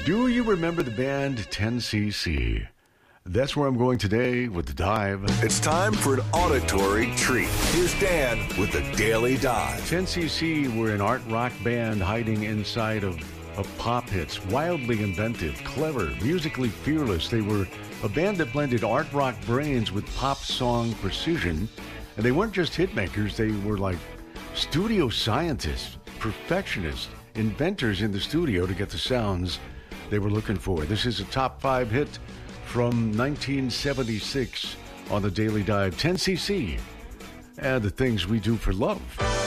Do you remember the band 10cc? That's where I'm going today with the Dive. It's time for an auditory treat. Here's Dan with the Daily Dive. 10cc were an art rock band hiding inside of pop hits. Wildly inventive, clever, musically fearless. They were a band that blended art rock brains with pop song precision. And they weren't just hit makers. They were like studio scientists, perfectionists, inventors in the studio to get the sounds they were looking for. This is a top 5 hit from 1976 on the Daily Dive. 10cc and the things we do for love.